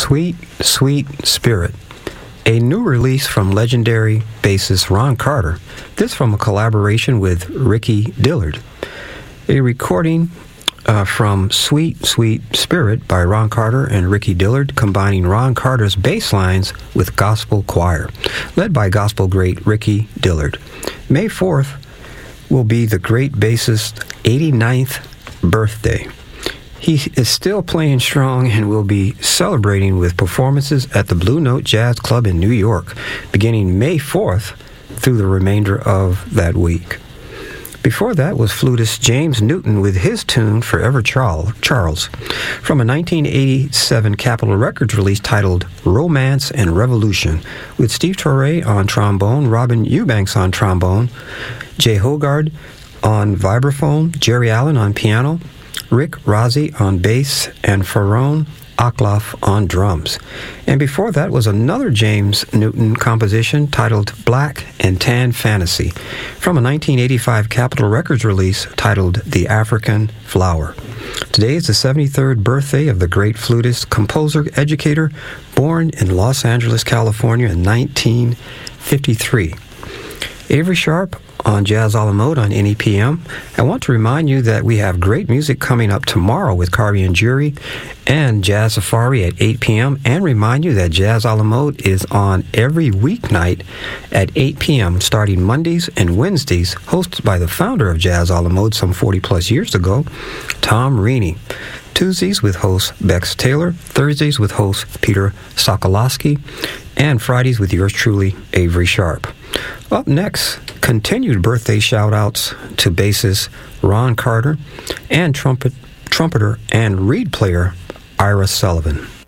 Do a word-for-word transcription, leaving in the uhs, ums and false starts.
Sweet, Sweet Spirit, a new release from legendary bassist Ron Carter. This from a collaboration with Ricky Dillard. A recording uh, from Sweet, Sweet Spirit by Ron Carter and Ricky Dillard, combining Ron Carter's bass lines with gospel choir, led by gospel great Ricky Dillard. May fourth will be the great bassist's eighty-ninth birthday. He is still playing strong and will be celebrating with performances at the Blue Note Jazz Club in New York, beginning May fourth through the remainder of that week. Before that was flutist James Newton with his tune Forever Charles, from a nineteen eighty-seven Capitol Records release titled Romance and Revolution, with Steve Torre on trombone, Robin Eubanks on trombone, Jay Hogard on vibraphone, Jerry Allen on piano, Rick Rozzi on bass, and Faron Akloff on drums. And before that was another James Newton composition titled Black and Tan Fantasy, from a nineteen eighty-five Capitol Records release titled The African Flower. Today is the seventy-third birthday of the great flutist, composer, educator, born in Los Angeles, California in nineteen fifty-three. Avery Sharp on Jazz a la Mode on N E P M. I want to remind you that we have great music coming up tomorrow with Carby and Jury and Jazz Safari at eight p.m. And remind you that Jazz a la Mode is on every weeknight at eight p.m. starting Mondays and Wednesdays, hosted by the founder of Jazz a la Mode some forty plus years ago, Tom Reaney. Tuesdays with host Bex Taylor, Thursdays with host Peter Sokolowski, and Fridays with yours truly, Avery Sharp. Up next, continued birthday shout-outs to bassist Ron Carter and trumpet, trumpeter and reed player Ira Sullivan.